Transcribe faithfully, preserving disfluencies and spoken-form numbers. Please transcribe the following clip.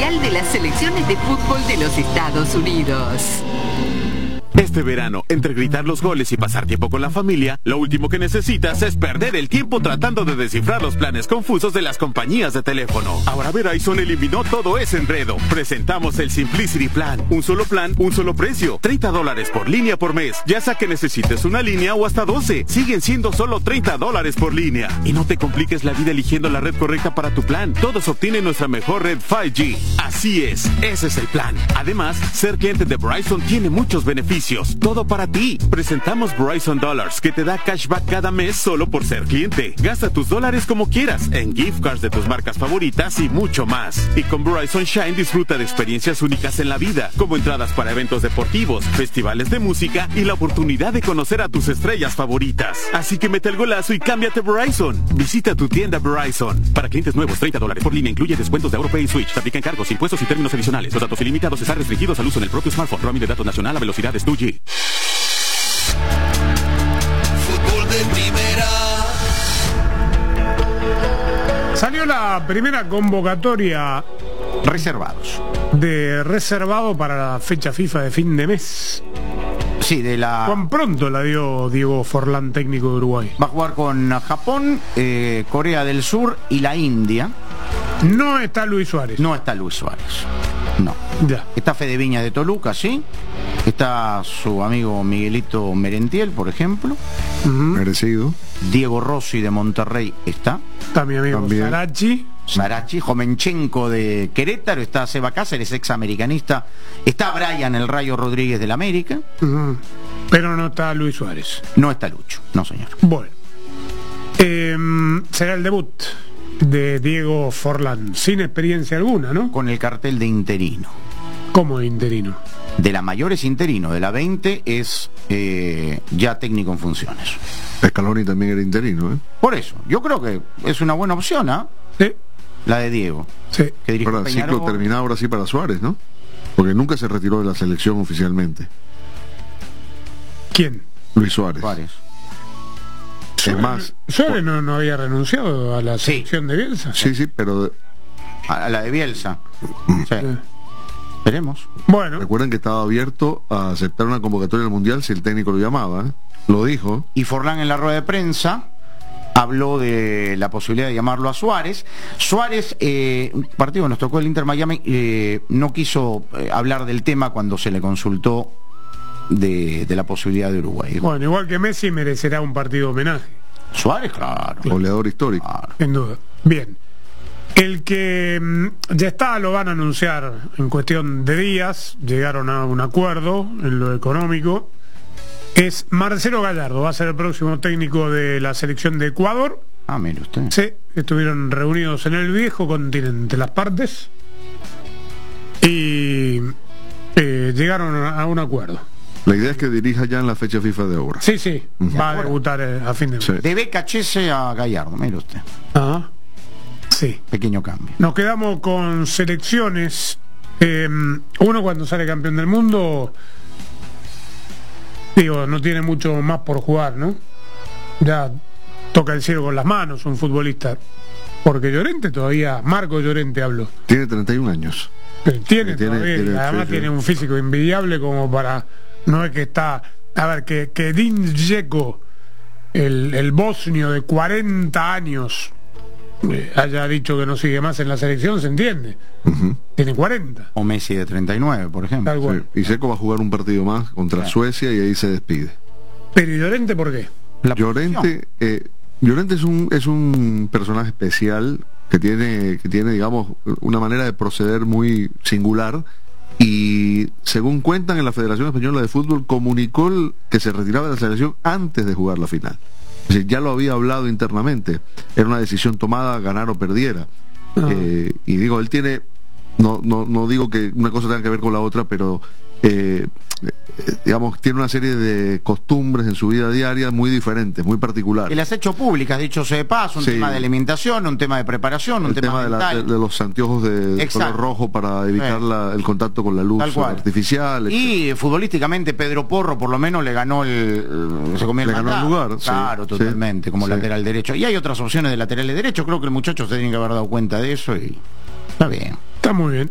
oficial de las selecciones de fútbol de los Estados Unidos. Este verano, entre gritar los goles y pasar tiempo con la familia, lo último que necesitas es perder el tiempo tratando de descifrar los planes confusos de las compañías de teléfono. Ahora Verizon eliminó todo ese enredo. Presentamos el Simplicity Plan. Un solo plan, un solo precio. treinta dólares por línea por mes. Ya sea que necesites una línea o hasta doce. Siguen siendo solo treinta dólares por línea. Y no te compliques la vida eligiendo la red correcta para tu plan. Todos obtienen nuestra mejor red cinco G. Así es, ese es el plan. Además, ser cliente de Verizon tiene muchos beneficios. Todo para ti. Presentamos Verizon Dollars, que te da cashback cada mes solo por ser cliente. Gasta tus dólares como quieras, en gift cards de tus marcas favoritas y mucho más. Y con Verizon Shine disfruta de experiencias únicas en la vida, como entradas para eventos deportivos, festivales de música y la oportunidad de conocer a tus estrellas favoritas. Así que mete el golazo y cámbiate Verizon. Visita tu tienda Verizon. Para clientes nuevos, treinta dólares por línea, incluye descuentos de AuroPay y Switch. Se aplican cargos, impuestos y términos adicionales. Los datos ilimitados están restringidos al uso en el propio smartphone. Roaming de datos nacional a velocidades dos G. Fútbol de primera. Salió la primera convocatoria Reservados. de reservado para la fecha FIFA de fin de mes. Sí, de la... ¿Cuán pronto la dio Diego Forlán, técnico de Uruguay? Va a jugar con Japón, eh, Corea del Sur y la India. No está Luis Suárez. No está Luis Suárez. No. Ya. Está Fede Viña de Toluca, sí. Está su amigo Miguelito Merentiel, por ejemplo. Ujú. Merecido. Diego Rossi de Monterrey está. Está mi amigo También. Sarachi. Sarachi, Jomenchenko de Querétaro, está Seba Cáceres, ex americanista, está Brian El Rayo Rodríguez del América, Ujú. Pero no está Luis Suárez. no está Lucho, no señor. Bueno. Eh, será el debut de Diego Forlán, sin experiencia alguna, ¿no? Con el cartel de interino. Como de interino. De la mayor es interino, de la veinte es eh, ya técnico en funciones. Scaloni también era interino, ¿eh? Por eso, yo creo que es una buena opción, ¿ah? Sí, La de Diego, sí. que dirige Ahora, ciclo Peñarol. terminado ahora sí para Suárez, ¿no? Porque nunca se retiró de la selección oficialmente. ¿Quién? Luis Suárez. Suárez. Es más, Suárez no, no había renunciado a la Sí. selección de Bielsa. sí, sí, pero A la de Bielsa. Sí. Eh, Esperemos. Bueno, recuerden que estaba abierto a aceptar una convocatoria al Mundial si el técnico lo llamaba, ¿eh? Lo dijo. Y Forlán en la rueda de prensa habló de la posibilidad de llamarlo a Suárez. Suárez, eh, un partido que nos tocó el Inter Miami, eh, no quiso eh, hablar del tema cuando se le consultó de, de la posibilidad de Uruguay. Dijo, bueno, igual que Messi merecerá un partido de homenaje, Suárez, claro. Goleador histórico. claro. sin duda. Bien. El que mm, ya está, lo van a anunciar en cuestión de días, llegaron a un acuerdo en lo económico, es Marcelo Gallardo, va a ser el próximo técnico de la selección de Ecuador. Ah, mire usted. Sí, estuvieron reunidos en el viejo continente las partes y eh, llegaron a un acuerdo. La idea es que dirija ya en la fecha FIFA de obra. Sí, sí, Ujú. va a debutar eh, a fin de mes. Sí. De Beca Chese a Gallardo, mire usted. Ajá. Sí. Pequeño cambio. Nos quedamos con selecciones. Eh, uno cuando sale campeón del mundo, digo, no tiene mucho más por jugar, ¿no? Ya toca el cielo con las manos un futbolista. Porque Llorente todavía, Marco Llorente habló. Tiene treinta y un años. Pero tiene, Tiene- todavía, tiene- además sí, sí. tiene un físico envidiable como para... No es que está... A ver, que, que Din Dzeko, el, el bosnio de cuarenta años, eh, haya dicho que no sigue más en la selección, se entiende. Ujú. Tiene cuarenta. O Messi de treinta y nueve, por ejemplo. Tal cual. Sí. Y Seco va a jugar un partido más contra Claro. Suecia y ahí se despide. Pero ¿y Llorente por qué? La Llorente, posición. eh, Llorente es un es un personaje especial que tiene que tiene digamos una manera de proceder muy singular y según cuentan en la Federación Española de Fútbol comunicó el- que se retiraba de la selección antes de jugar la final. Es decir, ya lo había hablado internamente. Era una decisión tomada, ganar o perdiera. Ah. Eh, y digo, él tiene no no no digo que una cosa tenga que ver con la otra, pero eh, eh, digamos, tiene una serie de costumbres en su vida diaria muy diferentes, muy Que particulares. las ha hecho públicas, dicho sea de paso, un Sí. tema de alimentación, un tema de preparación, un El tema, tema de, la- mental. de- de los anteojos de, de Exacto. color rojo para evitar Sí. la- el contacto con la luz Tal cual. artificial. etcétera. Y futbolísticamente Pedro Porro por lo menos le ganó el, se comió el Le ganó el mandado. lugar, sí, Claro, sí, totalmente, como sí. lateral derecho. Y hay otras opciones de laterales derecho, creo que el muchacho se tiene que haber dado cuenta de eso y está bien. Está muy bien.